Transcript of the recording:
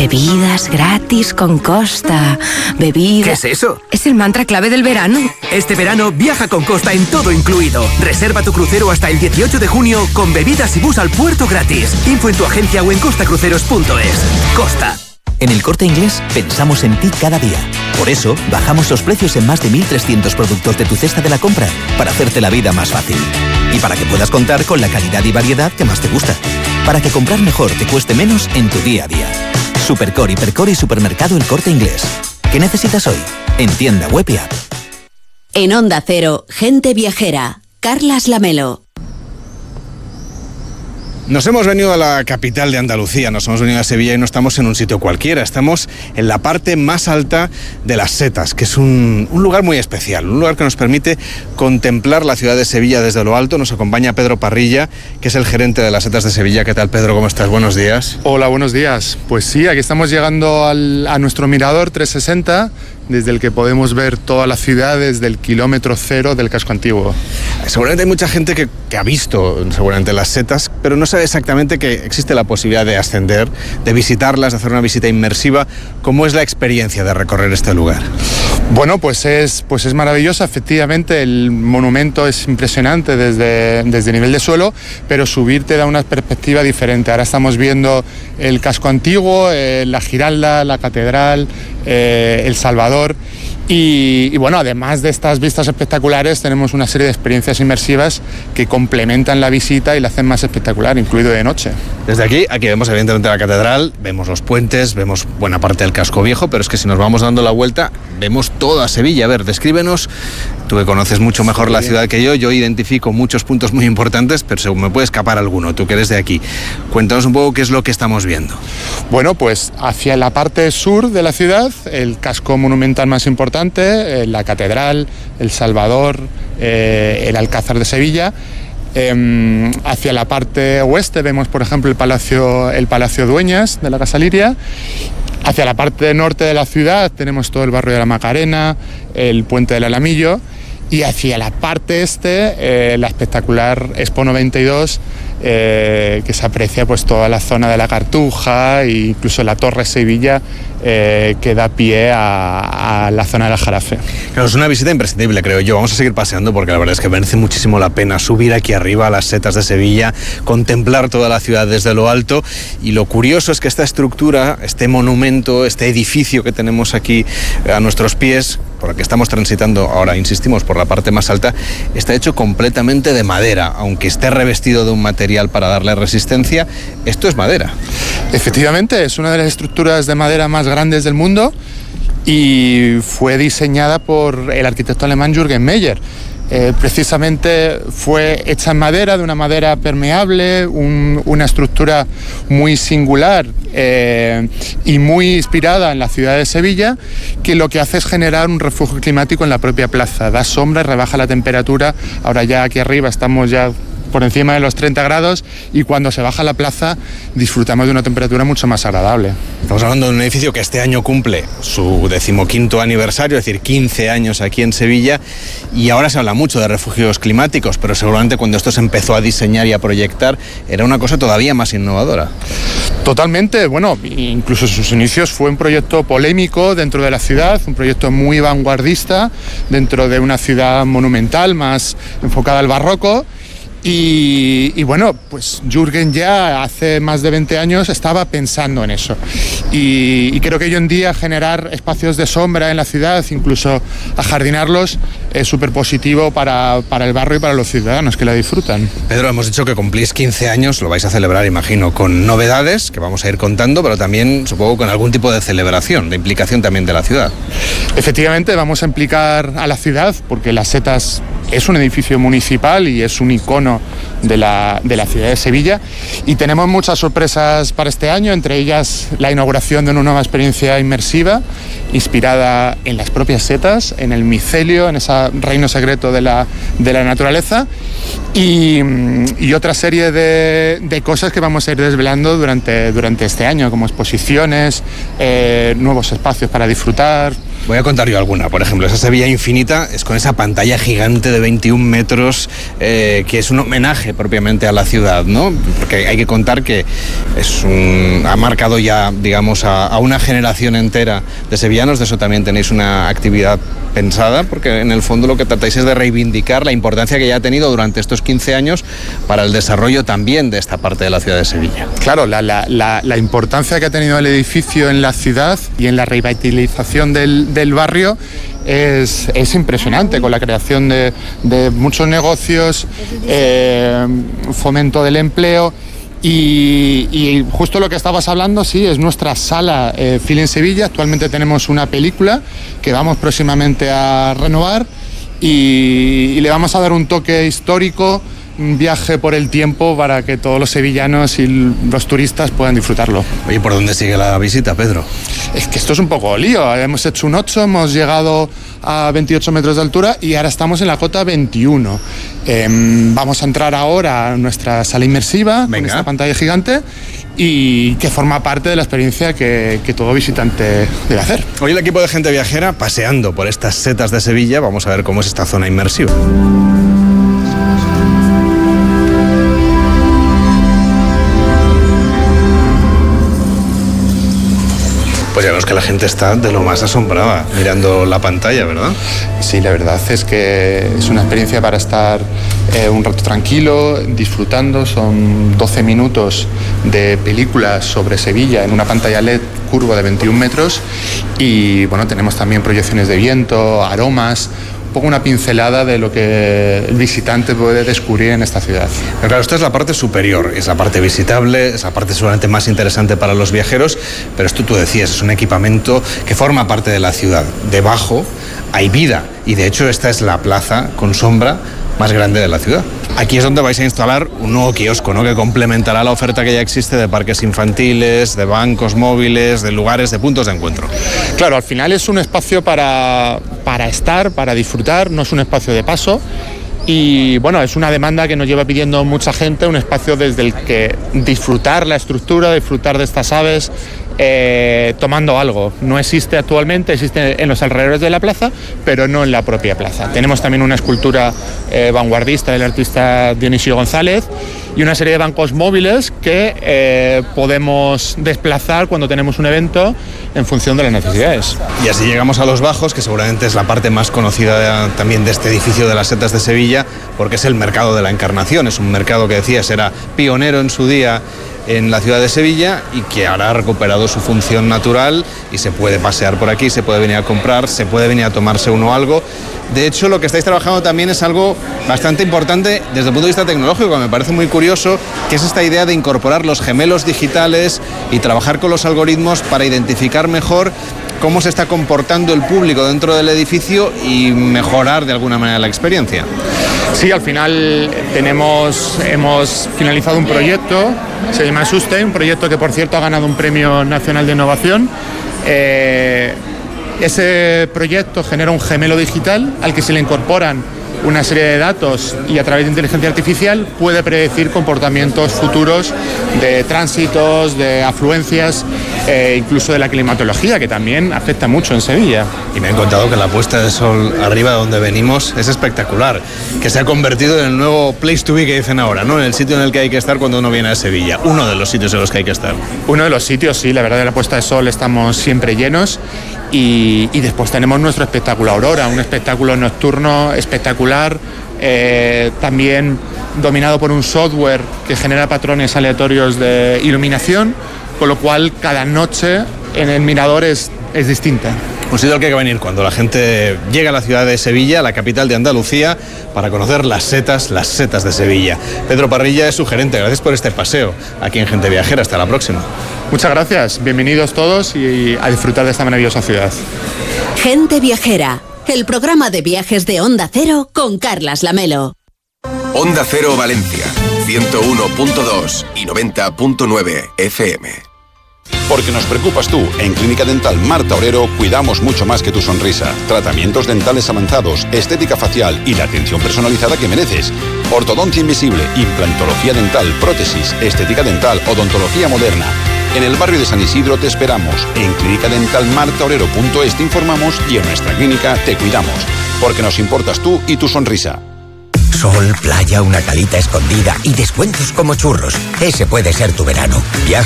Bebidas gratis con Costa. Bebidas... ¿Qué es eso? Es el mantra clave del verano. Este verano viaja con Costa en todo incluido. Reserva tu crucero hasta el 18 de junio con bebidas y bus al puerto gratis. Info en tu agencia o en costacruceros.es. Costa. En El Corte Inglés pensamos en ti cada día. Por eso, bajamos los precios en más de 1.300 productos de tu cesta de la compra para hacerte la vida más fácil. Y para que puedas contar con la calidad y variedad que más te gusta. Para que comprar mejor te cueste menos en tu día a día. Supercore, Hipercore y Supermercado El Corte Inglés. ¿Qué necesitas hoy? En tienda web y app. En Onda Cero, Gente Viajera. Carlas Lamelo. Nos hemos venido a la capital de Andalucía, nos hemos venido a Sevilla y no estamos en un sitio cualquiera, estamos en la parte más alta de las Setas, que es un lugar muy especial, un lugar que nos permite contemplar la ciudad de Sevilla desde lo alto. Nos acompaña Pedro Parrilla, que es el gerente de las Setas de Sevilla. ¿Qué tal, Pedro? ¿Cómo estás? Buenos días. Hola, buenos días. Pues sí, aquí estamos llegando a nuestro mirador 360, desde el que podemos ver toda la ciudad desde el kilómetro cero del casco antiguo. Seguramente hay mucha gente que ha visto seguramente las Setas, pero no sabe exactamente que existe la posibilidad de ascender, de visitarlas, de hacer una visita inmersiva. ¿Cómo es la experiencia de recorrer este lugar? Bueno, pues es maravillosa. Efectivamente, el monumento es impresionante desde el nivel de suelo, pero subir te da una perspectiva diferente. Ahora estamos viendo el casco antiguo, la Giralda, la catedral, El Salvador. Y bueno, además de estas vistas espectaculares, tenemos una serie de experiencias inmersivas que complementan la visita y la hacen más espectacular, incluido de noche. Desde aquí vemos evidentemente la catedral, vemos los puentes, vemos buena parte del casco viejo, pero es que si nos vamos dando la vuelta, vemos toda Sevilla. A ver, descríbenos, tú que conoces mucho mejor la ciudad que yo identifico muchos puntos muy importantes, pero según me puede escapar alguno, tú que eres de aquí. Cuéntanos un poco qué es lo que estamos viendo. Bueno, pues hacia la parte sur de la ciudad, el casco monumental más importante, la catedral, El Salvador, el Alcázar de Sevilla. Hacia la parte oeste vemos, por ejemplo, el Palacio Dueñas de la Casa Liria. Hacia la parte norte de la ciudad tenemos todo el barrio de la Macarena, el puente del Alamillo. Y hacia la parte este, la espectacular Expo 92, que se aprecia pues toda la zona de la Cartuja e incluso la Torre Sevilla, que da pie a la zona del Aljarafe. Claro, es una visita imprescindible, creo yo. Vamos a seguir paseando porque la verdad es que merece muchísimo la pena subir aquí arriba a las Setas de Sevilla, contemplar toda la ciudad desde lo alto. Y lo curioso es que esta estructura, este monumento, este edificio que tenemos aquí a nuestros pies, por el que estamos transitando ahora, insistimos, por la parte más alta, está hecho completamente de madera, aunque esté revestido de un material para darle resistencia. Esto es madera. Efectivamente, es una de las estructuras de madera más grandes del mundo y fue diseñada por el arquitecto alemán Jürgen Meyer. Precisamente fue hecha en madera, de una madera permeable, una estructura muy singular y muy inspirada en la ciudad de Sevilla, que lo que hace es generar un refugio climático en la propia plaza, da sombra y rebaja la temperatura. Ahora ya aquí arriba estamos ya por encima de los 30 grados y cuando se baja la plaza disfrutamos de una temperatura mucho más agradable. Estamos hablando de un edificio que este año cumple su 15º aniversario, es decir, 15 años aquí en Sevilla, y ahora se habla mucho de refugios climáticos, pero seguramente cuando esto se empezó a diseñar y a proyectar era una cosa todavía más innovadora. Totalmente, bueno, incluso en sus inicios fue un proyecto polémico dentro de la ciudad, un proyecto muy vanguardista dentro de una ciudad monumental más enfocada al barroco. Y bueno, pues Jürgen ya hace más de 20 años estaba pensando en eso. Y creo que hoy en día generar espacios de sombra en la ciudad, incluso ajardinarlos, es súper positivo para el barrio y para los ciudadanos que la disfrutan. Pedro, hemos dicho que cumplís 15 años, lo vais a celebrar, imagino, con novedades que vamos a ir contando, pero también, supongo, con algún tipo de celebración, de implicación también de la ciudad. Efectivamente, vamos a implicar a la ciudad, porque Las Setas es un edificio municipal y es un icono de la ciudad de Sevilla, y tenemos muchas sorpresas para este año, entre ellas la inauguración de una nueva experiencia inmersiva inspirada en las propias setas, en el micelio, en ese reino secreto de la naturaleza, y otra serie de cosas que vamos a ir desvelando durante este año, como exposiciones, nuevos espacios para disfrutar. Voy a contar yo alguna. Por ejemplo, esa Sevilla infinita es con esa pantalla gigante de 21 metros que es un homenaje propiamente a la ciudad, ¿no? Porque hay que contar que ha marcado ya, digamos, a una generación entera de sevillanos. De eso también tenéis una actividad pensada, porque en el fondo lo que tratáis es de reivindicar la importancia que ya ha tenido durante estos 15 años para el desarrollo también de esta parte de la ciudad de Sevilla. Claro, la importancia que ha tenido el edificio en la ciudad y en la revitalización del barrio es impresionante, con la creación de muchos negocios, fomento del empleo. Y justo lo que estabas hablando, sí, es nuestra sala Feeling Sevilla. Actualmente tenemos una película que vamos próximamente a renovar y le vamos a dar un toque histórico, un viaje por el tiempo para que todos los sevillanos y los turistas puedan disfrutarlo. Oye, ¿por dónde sigue la visita, Pedro? Es que esto es un poco lío. Hemos hecho un 8, hemos llegado a 28 metros de altura y ahora estamos en la cota 21. Vamos a entrar ahora a nuestra sala inmersiva. Venga. Con esta pantalla gigante y que forma parte de la experiencia que todo visitante debe hacer. Hoy el equipo de Gente Viajera paseando por estas setas de Sevilla. Vamos a ver cómo es esta zona inmersiva. Pues ya vemos que la gente está de lo más asombrada mirando la pantalla, ¿verdad? Sí, la verdad es que es una experiencia para estar un rato tranquilo, disfrutando. Son 12 minutos de película sobre Sevilla en una pantalla LED curva de 21 metros y bueno, tenemos también proyecciones de viento, aromas, un poco una pincelada de lo que el visitante puede descubrir en esta ciudad. Pero claro, esto es la parte superior, es la parte visitable, es la parte seguramente más interesante para los viajeros, pero esto tú decías, es un equipamiento que forma parte de la ciudad. Debajo hay vida y de hecho esta es la plaza con sombra más grande de la ciudad. Aquí es donde vais a instalar un nuevo kiosco, ¿no?, que complementará la oferta que ya existe de parques infantiles, de bancos móviles, de lugares, de puntos de encuentro. Claro, al final es un espacio para estar, para disfrutar, no es un espacio de paso. Y bueno, es una demanda que nos lleva pidiendo mucha gente, un espacio desde el que disfrutar la estructura, disfrutar de estas aves, tomando algo. No existe actualmente, existe en los alrededores de la plaza, pero no en la propia plaza. Tenemos también una escultura vanguardista del artista Dionisio González y una serie de bancos móviles que podemos desplazar cuando tenemos un evento en función de las necesidades. Y así llegamos a Los Bajos, que seguramente es la parte más conocida también de este edificio de las Setas de Sevilla, porque es el mercado de la Encarnación. Es un mercado que decías era pionero en su día en la ciudad de Sevilla y que ahora ha recuperado su función natural y se puede pasear por aquí, se puede venir a comprar, se puede venir a tomarse uno algo. De hecho, lo que estáis trabajando también es algo bastante importante desde el punto de vista tecnológico, me parece muy curioso, que es esta idea de incorporar los gemelos digitales y trabajar con los algoritmos para identificar mejor cómo se está comportando el público dentro del edificio y mejorar de alguna manera la experiencia. Sí, al final hemos finalizado un proyecto, se llama Sustain, un proyecto que por cierto ha ganado un premio nacional de innovación. Ese proyecto genera un gemelo digital al que se le incorporan una serie de datos y a través de inteligencia artificial puede predecir comportamientos futuros de tránsitos, de afluencias, incluso de la climatología, que también afecta mucho en Sevilla. Y me han contado que la puesta de sol arriba de donde venimos es espectacular, que se ha convertido en el nuevo place to be que dicen ahora, ¿no?, en el sitio en el que hay que estar cuando uno viene a Sevilla, uno de los sitios en los que hay que estar. Uno de los sitios, sí, la verdad, de la puesta de sol estamos siempre llenos. Y después tenemos nuestro espectáculo Aurora, un espectáculo nocturno espectacular, también dominado por un software que genera patrones aleatorios de iluminación, con lo cual cada noche en el mirador es distinta. Un sitio al que hay que venir cuando la gente llega a la ciudad de Sevilla, la capital de Andalucía, para conocer las setas de Sevilla. Pedro Parrilla es su gerente. Gracias por este paseo aquí en Gente Viajera. Hasta la próxima. Muchas gracias. Bienvenidos todos y a disfrutar de esta maravillosa ciudad. Gente Viajera, el programa de viajes de Onda Cero con Carlas Lamelo. Onda Cero Valencia, 101.2 y 90.9 FM. Porque nos preocupas tú. En Clínica Dental Marta Obrero cuidamos mucho más que tu sonrisa. Tratamientos dentales avanzados, estética facial y la atención personalizada que mereces. Ortodoncia invisible, implantología dental, prótesis, estética dental, odontología moderna. En el barrio de San Isidro te esperamos. En clínicadentalmartaorero.es te informamos y en nuestra clínica te cuidamos. Porque nos importas tú y tu sonrisa. Sol, playa, una calita escondida y descuentos como churros. Ese puede ser tu verano. Viaja